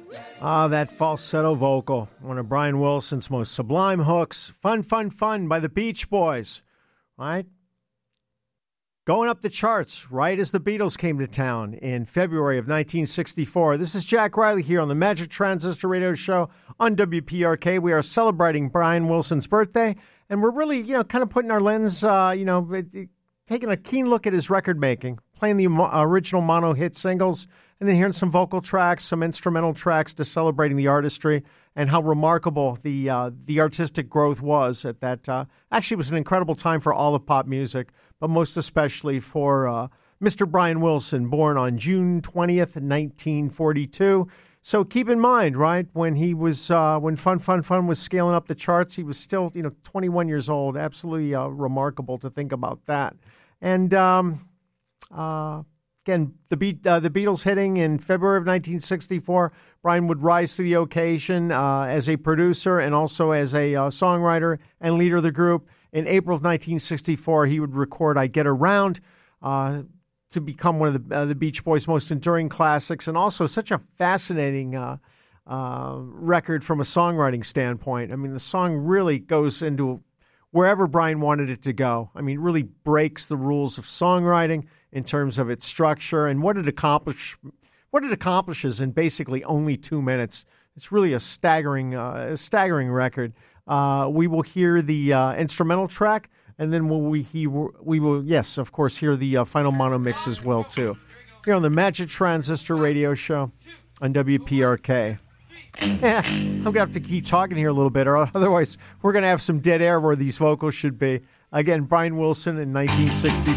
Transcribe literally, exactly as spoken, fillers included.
Ah, that falsetto vocal, one of Brian Wilson's most sublime hooks. Fun, fun, fun by the Beach Boys, right? Going up the charts right as the Beatles came to town in February of nineteen sixty-four. This is Jack Riley here on the Magic Transistor Radio Show on W P R K. We are celebrating Brian Wilson's birthday, and we're really, you know, kind of putting our lens, uh, you know, it, it, taking a keen look at his record making, playing the original mono hit singles, and then hearing some vocal tracks, some instrumental tracks to celebrating the artistry and how remarkable the uh, the artistic growth was at that. Uh, actually, it was an incredible time for all of pop music, but most especially for uh, Mister Brian Wilson, born on June twentieth, nineteen forty-two. So keep in mind, right, when he was uh, when Fun Fun Fun was scaling up the charts, he was still, you know, twenty-one years old. Absolutely uh, remarkable to think about that. And um, uh, again, the Be- uh, the Beatles hitting in February of nineteen sixty-four. Brian would rise to the occasion uh, as a producer and also as a uh, songwriter and leader of the group. In April of nineteen sixty-four, he would record "I Get Around" uh, to become one of the, uh, the Beach Boys' most enduring classics, and also such a fascinating uh, uh, record from a songwriting standpoint. I mean, the song really goes into wherever Brian wanted it to go. I mean, it really breaks the rules of songwriting in terms of its structure and what it accomplish, what it accomplishes in basically only two minutes. It's really a staggering, uh, a staggering record. Uh, we will hear the uh, instrumental track, and then we'll, we he, we will, yes, of course, hear the uh, final mono mix as well too. Here on the Magic Transistor Radio Show on W P R K. Yeah, I'm going to have to keep talking here a little bit, or otherwise we're going to have some dead air where these vocals should be. Again, Brian Wilson in nineteen sixty-four.